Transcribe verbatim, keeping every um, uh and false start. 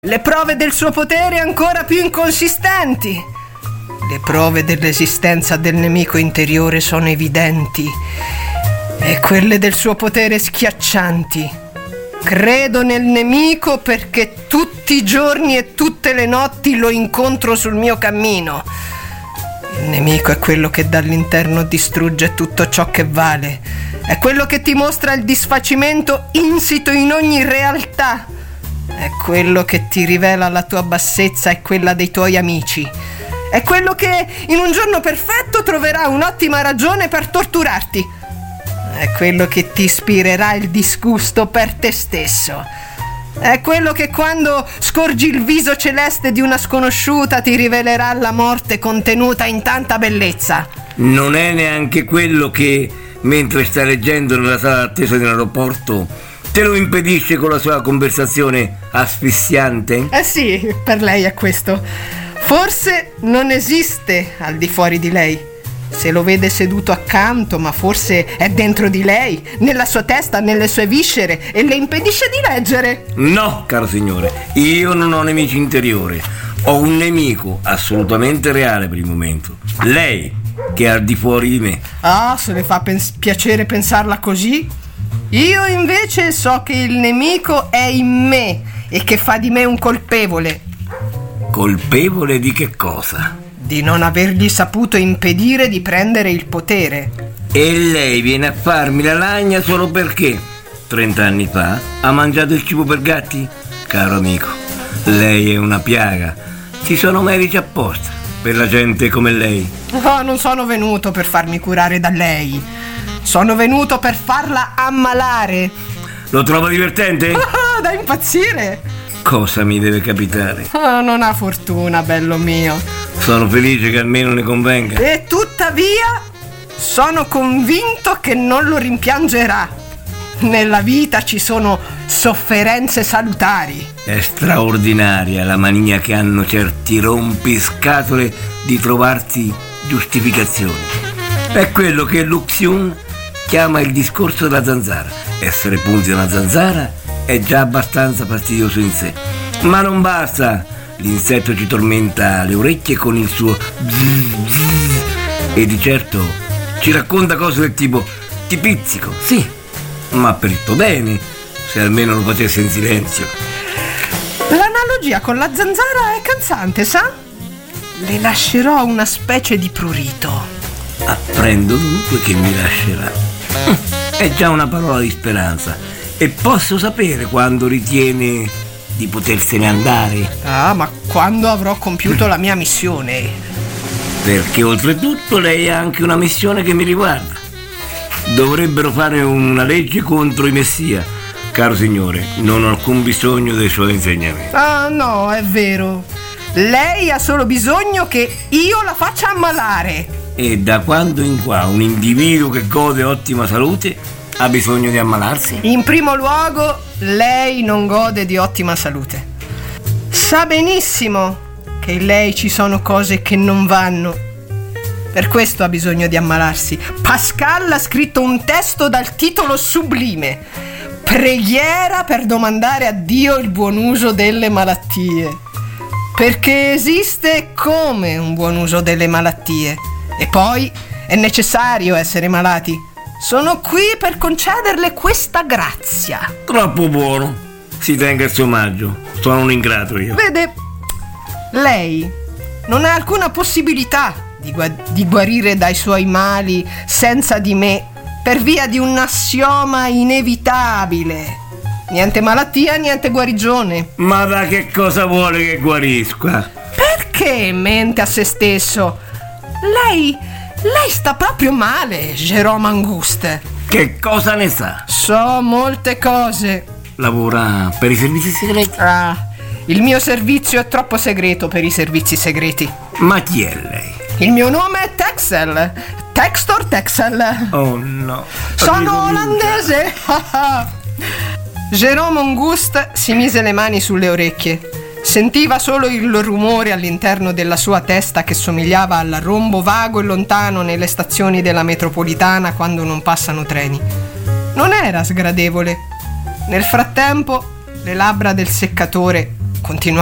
Le prove del suo potere ancora più inconsistenti. Le prove dell'esistenza del nemico interiore sono evidenti e quelle del suo potere schiaccianti. Credo nel nemico perché tutti i giorni e tutte le notti lo incontro sul mio cammino. Il nemico è quello che dall'interno distrugge tutto ciò che vale. È quello che ti mostra il disfacimento insito in ogni realtà. È quello che ti rivela la tua bassezza e quella dei tuoi amici. È quello che in un giorno perfetto troverà un'ottima ragione per torturarti. È quello che ti ispirerà il disgusto per te stesso. È quello che quando scorgi il viso celeste di una sconosciuta ti rivelerà la morte contenuta in tanta bellezza. Non è neanche quello che, mentre stai leggendo nella sala d'attesa dell'aeroporto, te lo impedisce con la sua conversazione asfissiante? Eh sì, per lei è questo. Forse non esiste al di fuori di lei. Se lo vede seduto accanto, ma forse è dentro di lei, nella sua testa, nelle sue viscere, e le impedisce di leggere. No, caro signore, io non ho nemici interiori. Ho un nemico assolutamente reale per il momento. Lei, che è al di fuori di me. Ah, se le fa pens- piacere pensarla così. Io invece so che il nemico è in me e che fa di me un colpevole. Colpevole di che cosa? Di non avergli saputo impedire di prendere il potere. E lei viene a farmi la lagna solo perché trent'anni fa ha mangiato il cibo per gatti? Caro amico, lei è una piaga. Ci sono medici apposta per la gente come lei. Oh, non sono venuto per farmi curare da lei. Sono venuto per farla ammalare. Lo trova divertente? Oh, da impazzire. Cosa mi deve capitare? Oh, non ha fortuna, bello mio. Sono felice che almeno ne convenga. E tuttavia sono convinto che non lo rimpiangerà. Nella vita ci sono sofferenze salutari. È straordinaria la mania che hanno certi rompiscatole di trovarti giustificazioni. È quello che Luxiun chiama il discorso della zanzara. Essere punti una zanzara è già abbastanza fastidioso in sé, ma non basta. L'insetto ci tormenta le orecchie con il suo zzz, zzz, e di certo ci racconta cose del tipo: ti pizzico, sì, ma per il tuo bene, se almeno lo facesse in silenzio. L'analogia con la zanzara è cansante, sa? Le lascerò una specie di prurito. Apprendo dunque che mi lascerà. È già una parola di speranza. E posso sapere quando ritiene di potersene andare? Ah, ma quando avrò compiuto la mia missione. Perché oltretutto lei ha anche una missione che mi riguarda. Dovrebbero fare una legge contro i messia. Caro signore, non ho alcun bisogno dei suoi insegnamenti. Ah, no, è vero. Lei ha solo bisogno che io la faccia ammalare. E da quando in qua un individuo che gode ottima salute ha bisogno di ammalarsi? In primo luogo, lei non gode di ottima salute. Sa benissimo che in lei ci sono cose che non vanno. Per questo ha bisogno di ammalarsi. Pascal ha scritto un testo dal titolo sublime: Preghiera per domandare a Dio il buon uso delle malattie. Perché esiste come un buon uso delle malattie. E poi è necessario essere malati. Sono qui per concederle questa grazia. Troppo buono. Si tenga il suo omaggio. Sono un ingrato io. Vede, lei non ha alcuna possibilità di, gu- di guarire dai suoi mali senza di me, per via di un assioma inevitabile. Niente malattia, niente guarigione. Ma da che cosa vuole che guarisca? Perché mente a se stesso? Lei, lei sta proprio male, Jérôme Anguste. Che cosa ne sa? So molte cose. Lavora per i servizi segreti? Ah, il mio servizio è troppo segreto per i servizi segreti. Ma chi è lei? Il mio nome è Texel. Textor Texel. Oh no. Sono olandese. Jérôme Anguste si mise le mani sulle orecchie. Sentiva solo il rumore all'interno della sua testa che somigliava al rombo vago e lontano nelle stazioni della metropolitana quando non passano treni. Non era sgradevole. Nel frattempo, le labbra del seccatore continuava